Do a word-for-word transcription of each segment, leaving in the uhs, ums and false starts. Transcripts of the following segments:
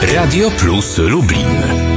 Radio Plus Lublin.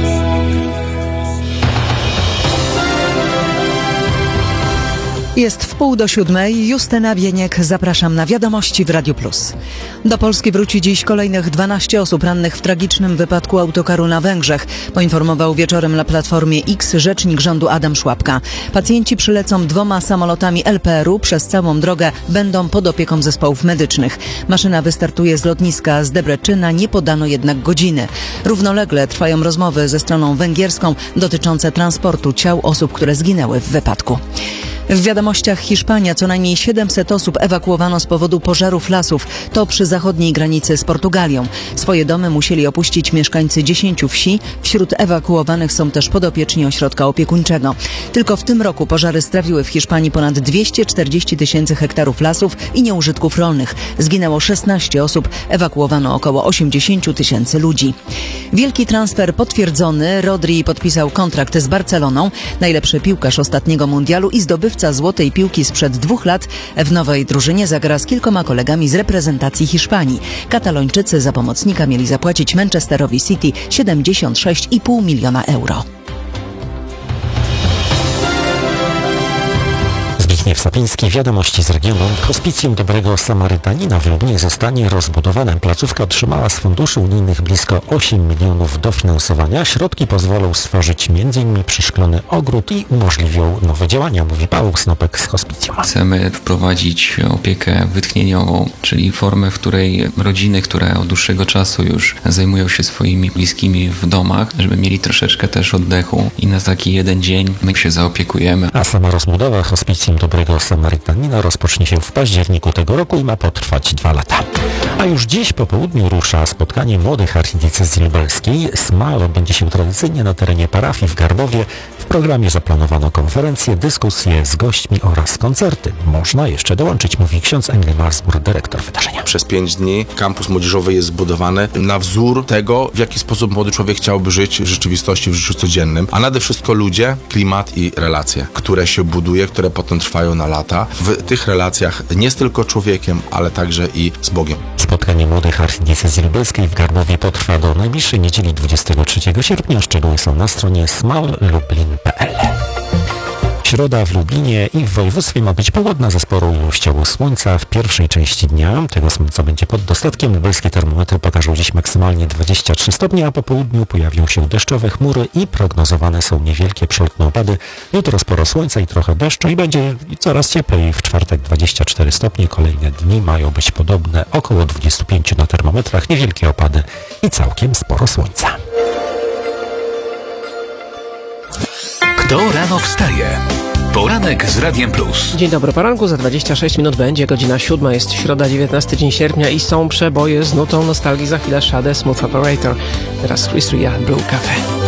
Jest w pół do siódmej. Justyna Bieniek. Zapraszam na wiadomości w Radio Plus. Do Polski wróci dziś kolejnych dwanaście osób rannych w tragicznym wypadku autokaru na Węgrzech, poinformował wieczorem na Platformie X rzecznik rządu Adam Szłapka. Pacjenci przylecą dwoma samolotami L P R u. Przez całą drogę będą pod opieką zespołów medycznych. Maszyna wystartuje z lotniska z Debreczyna, nie podano jednak godziny. Równolegle trwają rozmowy ze stroną węgierską dotyczące transportu ciał osób, które zginęły w wypadku. W wiadomościach Hiszpania co najmniej siedemset osób ewakuowano z powodu pożarów lasów. To przy zachodniej granicy z Portugalią. Swoje domy musieli opuścić mieszkańcy dziesięciu wsi. Wśród ewakuowanych są też podopieczni ośrodka opiekuńczego. Tylko w tym roku pożary strawiły w Hiszpanii ponad dwieście czterdzieści tysięcy hektarów lasów i nieużytków rolnych. Zginęło szesnaście osób, ewakuowano około osiemdziesiąt tysięcy ludzi. Wielki transfer potwierdzony. Rodri podpisał kontrakt z Barceloną. Najlepszy piłkarz ostatniego mundialu i zdobywca złotej piłki sprzed dwóch lat w nowej drużynie zagra z kilkoma kolegami z reprezentacji Hiszpanii. Katalończycy za pomocnika mieli zapłacić Manchesterowi City siedemdziesiąt sześć i pół miliona euro. Zbigniew Sapiński, wiadomości z regionu. Hospicjum Dobrego Samarytanina w Lublinie zostanie rozbudowane. Placówka otrzymała z funduszy unijnych blisko osiem milionów dofinansowania. Środki pozwolą stworzyć między innymi przeszklony ogród i umożliwią nowe działania, mówi Paweł Snopek z Hospicjum. Chcemy wprowadzić opiekę wytchnieniową, czyli formę, w której rodziny, które od dłuższego czasu już zajmują się swoimi bliskimi w domach, żeby mieli troszeczkę też oddechu i na taki jeden dzień my się zaopiekujemy. A sama rozbudowa Hospicjum Dobrego Samarytanina rozpocznie się w październiku tego roku i ma potrwać dwa lata. A już dziś po południu rusza spotkanie młodych archidiecezji lubelskiej. SMAL odbędzie się tradycyjnie na terenie parafii w Garbowie. W programie zaplanowano konferencje, dyskusje z gośćmi oraz koncerty. Można jeszcze dołączyć, mówi ksiądz Emil Marsburg, dyrektor wydarzenia. Przez pięć dni kampus młodzieżowy jest zbudowany na wzór tego, w jaki sposób młody człowiek chciałby żyć w rzeczywistości, w życiu codziennym, a nade wszystko ludzie, klimat i relacje, które się buduje, które potem trwają na lata. W tych relacjach nie z tylko człowiekiem, ale także i z Bogiem. Spotkanie młodych archidiecezji lubelskiej w Garbowie potrwa do najbliższej niedzieli dwudziestego trzeciego sierpnia. Szczegóły są na stronie smal lublin kropka p l. Środa w Lublinie i w województwie ma być pogodna ze sporą ilością słońca w pierwszej części dnia. Tego słońca będzie pod dostatkiem. Lubelskie termometry pokażą dziś maksymalnie dwadzieścia trzy stopnie, a po południu pojawią się deszczowe chmury i prognozowane są niewielkie przelotne opady. Jutro sporo słońca i trochę deszczu i będzie coraz cieplej. W czwartek dwadzieścia cztery stopnie. Kolejne dni mają być podobne, około dwadzieścia pięć na termometrach, niewielkie opady i całkiem sporo słońca. Kto rano wstaje? Poranek z Radiem Plus. Dzień dobry, poranku za dwadzieścia sześć minut będzie godzina siódma, jest środa, dziewiętnasty dzień sierpnia i są przeboje z nutą nostalgii. Za chwilę Shade, Smooth Operator. Teraz Chris Ria, Blue Cafe.